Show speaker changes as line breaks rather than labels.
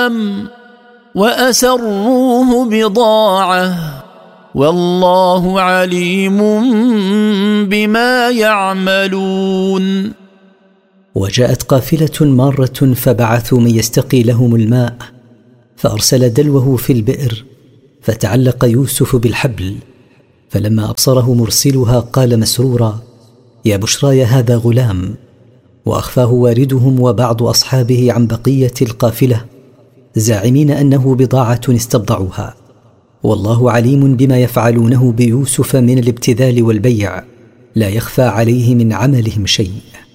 غلام وأسروه بضاعة والله عليم بما يعملون.
وجاءت قافلة مارة فبعثوا من يستقي لهم الماء، فأرسل دلوه في البئر فتعلق يوسف بالحبل، فلما أبصره مرسلها قال مسرورا: يا بشراي هذا غلام. وأخفاه واردهم وبعض أصحابه عن بقية القافلة زاعمين أنه بضاعة استبضعوها، والله عليم بما يفعلونه بيوسف من الابتذال والبيع، لا يخفى عليه من عملهم شيء.